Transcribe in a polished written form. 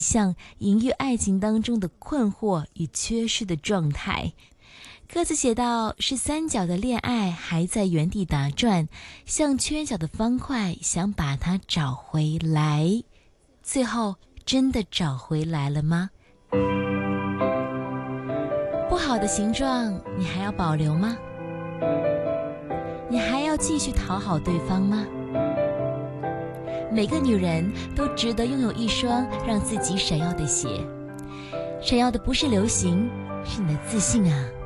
像隐喻爱情当中的困惑与缺失的状态。歌词写道，是三角的恋爱还在原地打转，像缺角的方块，想把它找回来。最后真的找回来了吗？不好的形状你还要保留吗？你还要继续讨好对方吗？每个女人都值得拥有一双让自己闪耀的鞋，闪耀的不是流行，是你的自信啊。